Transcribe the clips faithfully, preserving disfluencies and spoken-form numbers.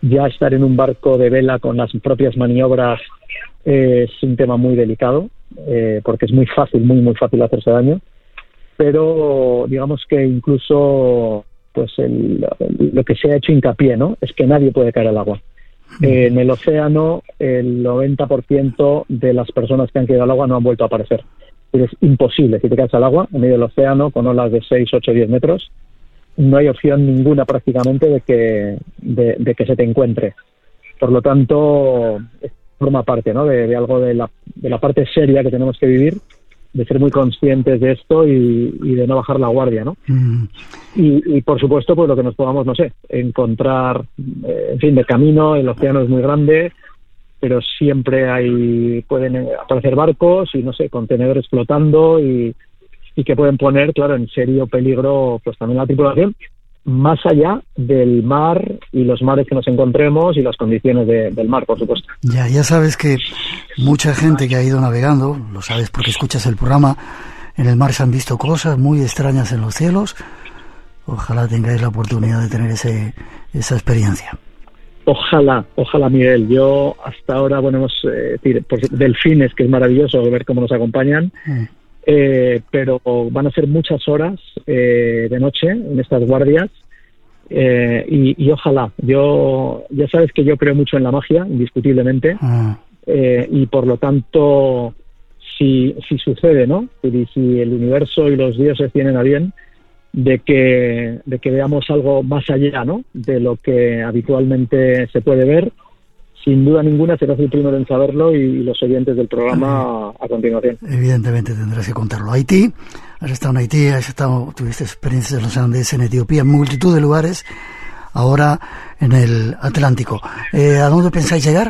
ya estar en un barco de vela con las propias maniobras eh, es un tema muy delicado, eh, porque es muy fácil, muy, muy fácil hacerse daño. Pero digamos que incluso pues el, lo que se ha hecho hincapié, ¿no?, es que nadie puede caer al agua. Eh, en el océano, el noventa por ciento de las personas que han caído al agua no han vuelto a aparecer. Es imposible, si te caes al agua en medio del océano con olas de seis, ocho, diez metros, no hay opción ninguna prácticamente de que, de, de que se te encuentre. Por lo tanto, forma parte, ¿no?, de, de algo de la, de la parte seria que tenemos que vivir, de ser muy conscientes de esto y, y de no bajar la guardia, ¿no? Mm. Y, y, por supuesto, pues lo que nos podamos, no sé, encontrar, eh, en fin, de camino. El océano es muy grande, pero siempre hay pueden aparecer barcos y, no sé, contenedores flotando y, y que pueden poner, claro, en serio peligro, pues también la tripulación, más allá del mar y los mares que nos encontremos y las condiciones de, del mar, por supuesto. Ya, ya sabes que mucha gente que ha ido navegando, lo sabes porque escuchas el programa, en el mar se han visto cosas muy extrañas en los cielos. Ojalá tengáis la oportunidad de tener ese, esa experiencia. Ojalá, ojalá, Miguel. Yo hasta ahora, bueno, hemos eh, por delfines, que es maravilloso ver cómo nos acompañan. Mm. Eh, pero van a ser muchas horas eh, de noche en estas guardias eh, y, y ojalá, yo ya sabes que yo creo mucho en la magia, indiscutiblemente, uh. eh, y por lo tanto si, si sucede, ¿no?, si, si el universo y los dioses tienen a bien de que, de que veamos algo más allá, ¿no?, de lo que habitualmente se puede ver, sin duda ninguna serás el primero en saberlo y los oyentes del programa a, a continuación. Evidentemente tendrás que contarlo. Haití, has estado en Haití, has estado, tuviste experiencias en los Andes, en Etiopía, en multitud de lugares, ahora en el Atlántico. Eh, ¿A dónde pensáis llegar?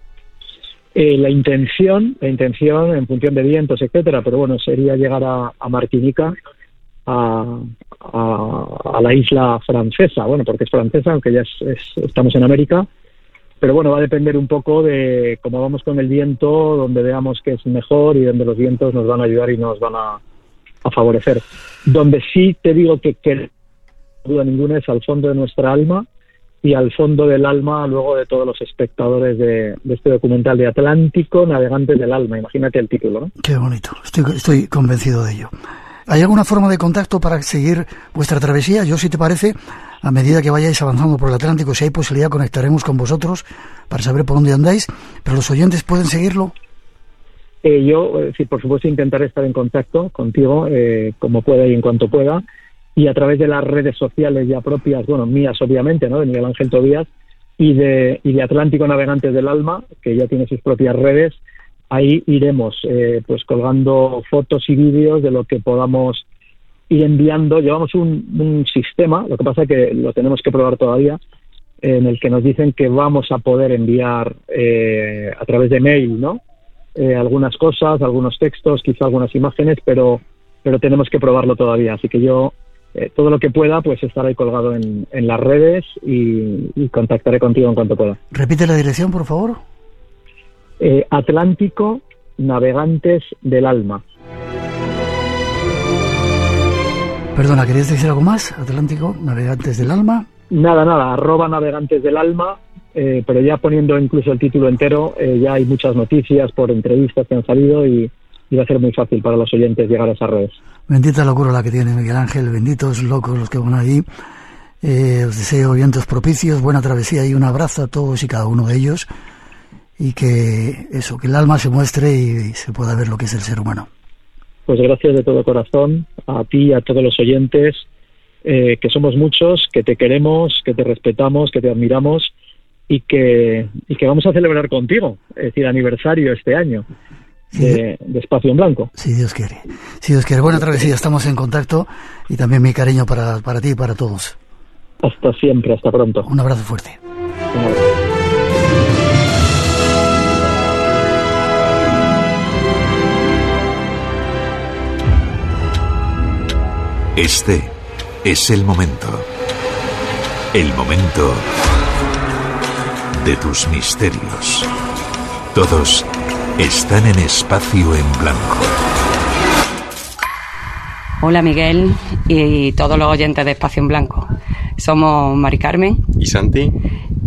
Eh, la intención, la intención en función de vientos, etcétera, pero bueno, sería llegar a, a Martinica, a, a, a la isla francesa, bueno, porque es francesa, aunque ya es, es, estamos en América. Pero bueno, va a depender un poco de cómo vamos con el viento, donde veamos que es mejor y donde los vientos nos van a ayudar y nos van a, a favorecer. Donde sí te digo que, que no duda ninguna es al fondo de nuestra alma y al fondo del alma luego de todos los espectadores de, de este documental de Atlántico, Navegantes del Alma. Imagínate el título, ¿no? Qué bonito, estoy, estoy convencido de ello. ¿Hay alguna forma de contacto para seguir vuestra travesía? Yo, si te parece, a medida que vayáis avanzando por el Atlántico, si hay posibilidad, conectaremos con vosotros para saber por dónde andáis, pero los oyentes pueden seguirlo. Eh, yo, eh, sí, por supuesto, intentaré estar en contacto contigo eh, como pueda y en cuanto pueda, y a través de las redes sociales ya propias, bueno, mías obviamente, ¿no?, de Miguel Ángel Tobías, y de, y de Atlántico Navegantes del Alma, que ya tiene sus propias redes. Ahí iremos eh, pues colgando fotos y vídeos de lo que podamos ir enviando. Llevamos un, un sistema, lo que pasa es que lo tenemos que probar todavía, en el que nos dicen que vamos a poder enviar eh, a través de mail, ¿no?, eh, algunas cosas, algunos textos, quizá algunas imágenes, pero pero tenemos que probarlo todavía. Así que yo, eh, todo lo que pueda, pues estaré colgado en, en las redes y, y contactaré contigo en cuanto pueda. Repite la dirección, por favor. Eh, Atlántico Navegantes del Alma. Perdona, ¿querías decir algo más? Atlántico Navegantes del Alma. Nada, nada, arroba Navegantes del Alma, eh, pero ya poniendo incluso el título entero, eh, ya hay muchas noticias por entrevistas que han salido y, y va a ser muy fácil para los oyentes llegar a esas redes. Bendita locura la que tiene Miguel Ángel, benditos locos los que van allí. Eh, os deseo vientos propicios, buena travesía y un abrazo a todos y cada uno de ellos. Y que eso, que el alma se muestre y se pueda ver lo que es el ser humano. Pues gracias de todo corazón a ti y a todos los oyentes, eh, que somos muchos, que te queremos, que te respetamos, que te admiramos y que y que vamos a celebrar contigo, es decir, aniversario este año de, de Espacio en Blanco. Si Dios quiere, si Dios quiere. Buena travesía, estamos en contacto y también mi cariño para, para ti y para todos. Hasta siempre, hasta pronto. Un abrazo fuerte. Un abrazo. Este es el momento. El momento de tus misterios. Todos están en Espacio en Blanco. Hola Miguel y todos los oyentes de Espacio en Blanco. Somos Mari Carmen y Santi